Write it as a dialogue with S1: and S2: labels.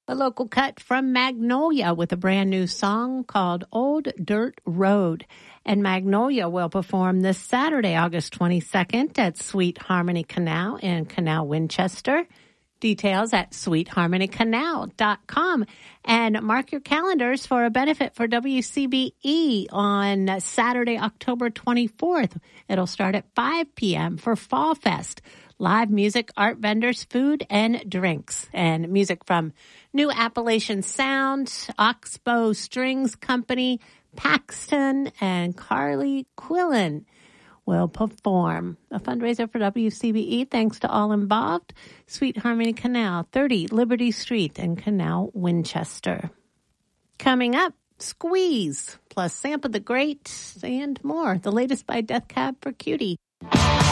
S1: A local cut from Magnolia with a brand new song called Old Dirt Road. And Magnolia will perform this Saturday, August 22nd at Sweet Harmony Canal in Canal, Winchester. Details at sweetharmonycanal.com. And mark your calendars for a benefit for WCBE on Saturday, October 24th. It'll start at 5 p.m. for Fall Fest. Live music, art vendors, food, and drinks. And music from New Appalachian Sound, Oxbow Strings Company, Paxton, and Carly Quillen will perform. A fundraiser for WCBE, thanks to all involved. Sweet Harmony Canal, 30 Liberty Street in Canal, Winchester. Coming up, Squeeze, plus Sampa the Great, and more. The latest by Death Cab for Cutie.